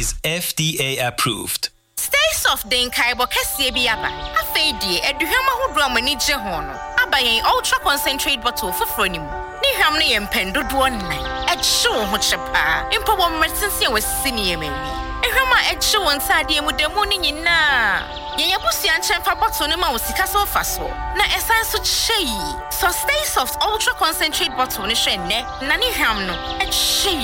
is FDA approved. Stay soft den kaibo kese bi aba. Afei die eduhwama hodro amani je ho no. Abayen ultra concentrate bottle foforo ni mu. Ni hwam no yempendo do nnan. Ehwe ho chepa. Impo wo mmertense wasisi ni yemawi. Ehwama ehwe won sade mu demu ni nyina. Yenya busia nchemfa bottle no ma wo sika so fa so. Na esan so chei. So stay soft ultra concentrate bottle ni hwe ne. Na ni hwam no ehwe